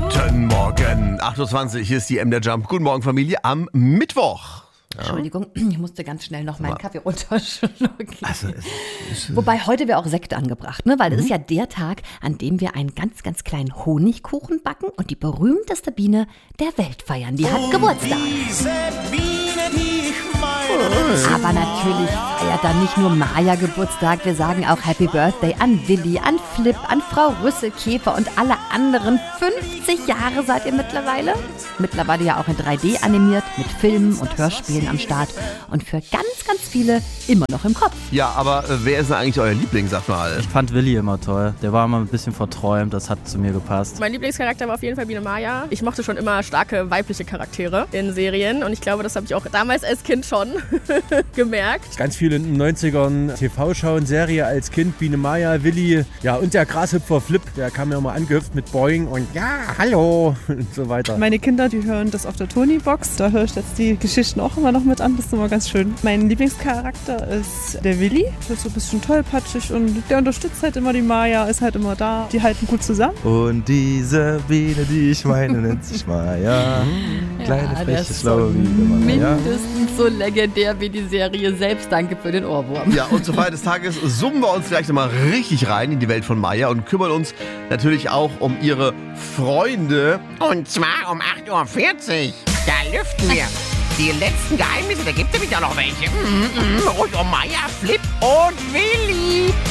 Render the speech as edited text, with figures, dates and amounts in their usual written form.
Guten Morgen. 8.20 Uhr, hier ist die MDR Jump. Guten Morgen, Familie, am Mittwoch. Entschuldigung, ich musste ganz schnell noch meinen Kaffee runterschlucken. Also, Wobei, heute wäre auch Sekt angebracht, ne? Weil es ist ja der Tag, an dem wir einen ganz, ganz kleinen Honigkuchen backen und die berühmteste Biene der Welt feiern. Die hat Geburtstag. Diese Biene, die ich meine. Aber natürlich feiert dann nicht nur Maja Geburtstag. Wir sagen auch Happy Birthday an Willi, an Flip, an Frau Rüsselkäfer und alle anderen. 50 Jahre seid ihr mittlerweile. Mittlerweile ja auch in 3D animiert, mit Filmen und Hörspielen am Start. Und für ganz, ganz viele immer noch im Kopf. ja, aber wer ist denn eigentlich euer Liebling, sagt mal? Ich fand Willi immer toll. Der war immer ein bisschen verträumt, das hat zu mir gepasst. Mein Lieblingscharakter war auf jeden Fall Biene Maya. Ich mochte schon immer starke weibliche Charaktere in Serien und ich glaube, das habe ich auch damals als Kind schon gemerkt. Ganz viel in den 90ern TV-Schauen, Serie als Kind, Biene Maya, Willi, ja und der Grashüpfer Flip, der kam ja immer angehüpft mit Boing und ja, hallo und so weiter. Meine Kinder, die hören das auf der Tony-Box, da höre ich jetzt die Geschichten auch immer noch mit an, das ist immer ganz schön. Mein Lieblingscharakter ist der Willi, der ist so ein bisschen tollpatschig und der unterstützt halt immer die Maya, ist halt immer da, die halten gut zusammen. Und diese Biene, die ich meine, nennt sich Maya. Kleine, freche, schlaue Biene, Maya. Mindestens so legendär wie die Serie selbst. Danke für den Ohrwurm. Ja, und zur Feier des Tages summen wir uns gleich nochmal richtig rein in die Welt von Maya und kümmern uns natürlich auch um ihre Freunde. Und zwar um 8.40 Uhr. Da lüften wir die letzten Geheimnisse. Da gibt es nämlich auch noch welche. Rund um Maya, Flip und Willi.